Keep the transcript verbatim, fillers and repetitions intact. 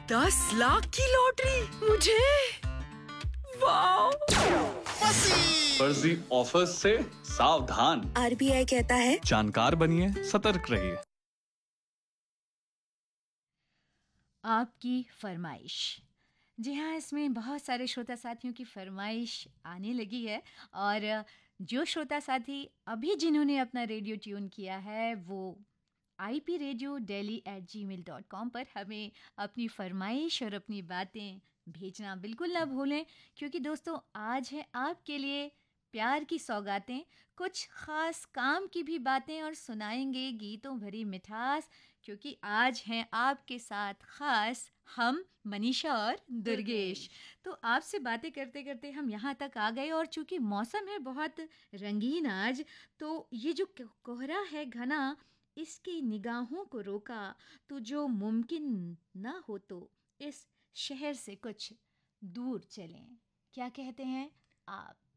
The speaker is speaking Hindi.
दस लाख की लॉटरी मुझे, वाह! फर्जी ऑफर्स से सावधान। आर बी आई कहता है जानकार बनिए, सतर्क रहिए। आपकी फरमाइश। जी हाँ, इसमें बहुत सारे श्रोता साथियों की फरमाइश आने लगी है और जो श्रोता साथी अभी जिन्होंने अपना रेडियो ट्यून किया है वो I P radio daily eight ji mail dot com पर हमें अपनी फरमाइश और अपनी बातें भेजना बिल्कुल ना भूलें, क्योंकि दोस्तों आज है आपके लिए प्यार की सौगातें, कुछ ख़ास काम की भी बातें और सुनाएंगे गीतों भरी मिठास, क्योंकि आज हैं आपके साथ ख़ास हम मनीषा और दुर्गेश। तो आपसे बातें करते करते हम यहाँ तक आ गए और चूँकि मौसम है बहुत रंगीन आज, तो ये जो कोहरा है घना, इसकी निगाहों को रोका, तो जो मुमकिन ना हो तो इस शहर से कुछ दूर चलें। क्या कहते हैं आप?